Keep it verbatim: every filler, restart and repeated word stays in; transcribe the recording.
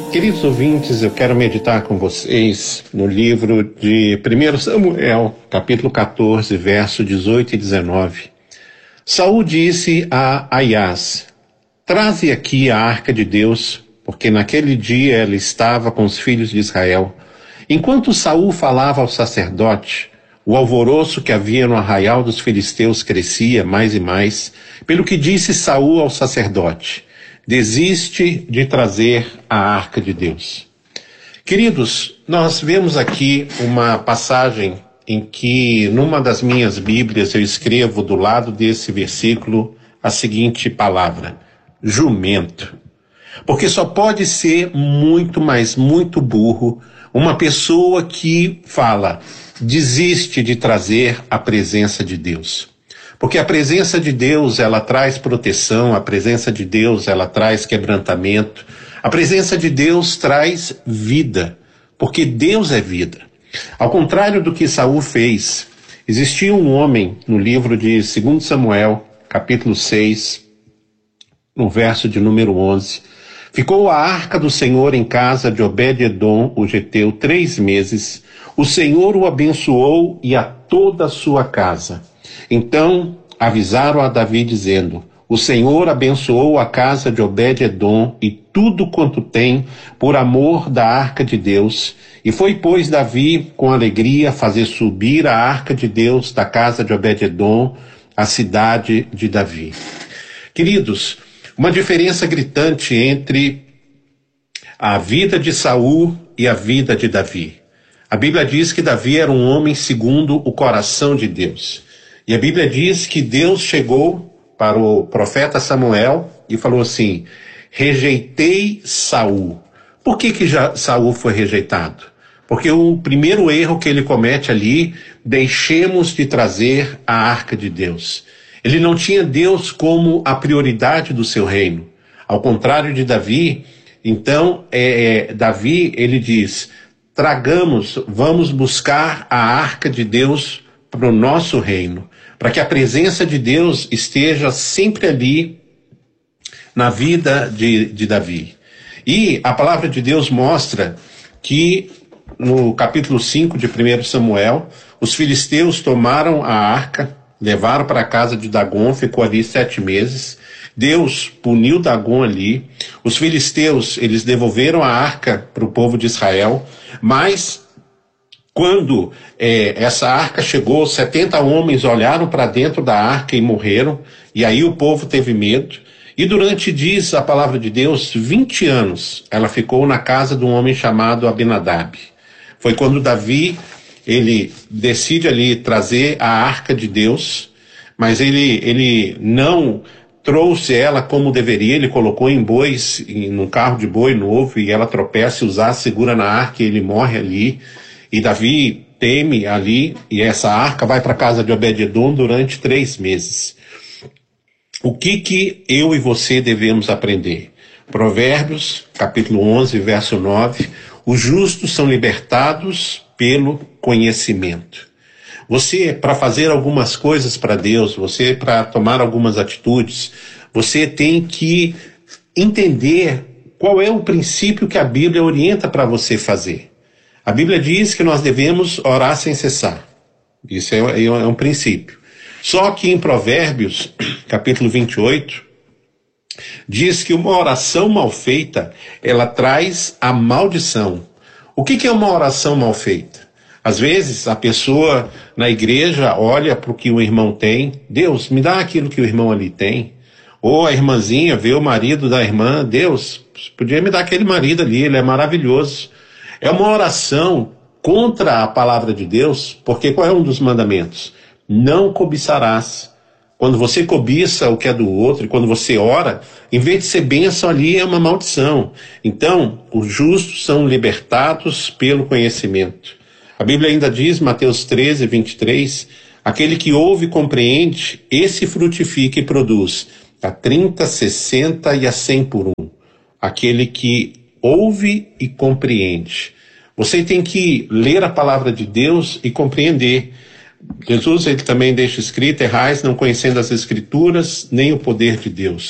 Queridos ouvintes, eu quero meditar com vocês no livro de primeiro Samuel, capítulo quatorze, verso dezoito e dezenove. Saul disse a Aias: traze aqui a arca de Deus, porque naquele dia ela estava com os filhos de Israel. Enquanto Saul falava ao sacerdote, o alvoroço que havia no arraial dos filisteus crescia mais e mais, pelo que disse Saul ao sacerdote: desiste de trazer a arca de Deus. Queridos, nós vemos aqui uma passagem em que, numa das minhas Bíblias, eu escrevo do lado desse versículo a seguinte palavra: jumento. Porque só pode ser muito, mas muito burro uma pessoa que fala: desiste de trazer a presença de Deus. Porque a presença de Deus, ela traz proteção, a presença de Deus, ela traz quebrantamento, a presença de Deus traz vida, porque Deus é vida. Ao contrário do que Saul fez, existia um homem no livro de segundo Samuel, capítulo seis, no verso de número onze, ficou a arca do Senhor em casa de Obed-edom, o geteu, três meses. O Senhor o abençoou e a toda a sua casa. Então avisaram a Davi dizendo: o Senhor abençoou a casa de Obed-edom e tudo quanto tem por amor da arca de Deus. E foi, pois, Davi com alegria fazer subir a arca de Deus da casa de Obed-edom à cidade de Davi. Queridos, uma diferença gritante entre a vida de Saul e a vida de Davi. A Bíblia diz que Davi era um homem segundo o coração de Deus. E a Bíblia diz que Deus chegou para o profeta Samuel e falou assim: rejeitei Saul. Por que que já Saul foi rejeitado? Porque o primeiro erro que ele comete ali: deixemos de trazer a arca de Deus. Ele não tinha Deus como a prioridade do seu reino. Ao contrário de Davi, então é, é, Davi ele diz: tragamos, vamos buscar a arca de Deus para o nosso reino, para que a presença de Deus esteja sempre ali na vida de, de Davi. E a palavra de Deus mostra que no capítulo cinco de primeiro Samuel, os filisteus tomaram a arca, levaram para a casa de Dagon, ficou ali sete meses. Deus puniu Dagon ali. Os filisteus, eles devolveram a arca para o povo de Israel, mas quando é, essa arca chegou, setenta homens olharam para dentro da arca e morreram, e aí o povo teve medo. E durante, diz a palavra de Deus, vinte anos, ela ficou na casa de um homem chamado Abinadab. Foi quando Davi, ele decide ali trazer a arca de Deus, mas ele, ele não trouxe ela como deveria. Ele colocou em bois, em, num carro de boi novo, e ela tropeça e usar, segura na arca e ele morre ali. E Davi teme ali, e essa arca vai para a casa de Obed-edom durante três meses. O que que eu e você devemos aprender? Provérbios, capítulo onze, verso nove. Os justos são libertados pelo conhecimento. Você, para fazer algumas coisas para Deus, você, para tomar algumas atitudes, você tem que entender qual é o princípio que a Bíblia orienta para você fazer. A Bíblia diz que nós devemos orar sem cessar. Isso é, é um princípio. Só que em Provérbios, capítulo vinte e oito, diz que uma oração mal feita, ela traz a maldição. O que que é uma oração mal feita? Às vezes a pessoa na igreja olha para o que o irmão tem: Deus, me dá aquilo que o irmão ali tem. Ou a irmãzinha vê o marido da irmã: Deus, podia me dar aquele marido ali, ele é maravilhoso. É uma oração contra a palavra de Deus, porque qual é um dos mandamentos? Não cobiçarás. Quando você cobiça o que é do outro, e quando você ora, em vez de ser bênção ali, é uma maldição. Então, os justos são libertados pelo conhecimento. A Bíblia ainda diz, Mateus treze, vinte e três, aquele que ouve e compreende, esse frutifica e produz a trinta, sessenta e a cem por um. Aquele que ouve e compreende. Você tem que ler a palavra de Deus e compreender. Jesus, ele também deixa escrito: errais não conhecendo as Escrituras, nem o poder de Deus.